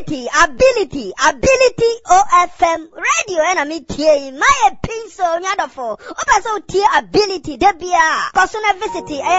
ability OFM radio and me tie my pin so nyadofo oba so tie ability debia person visit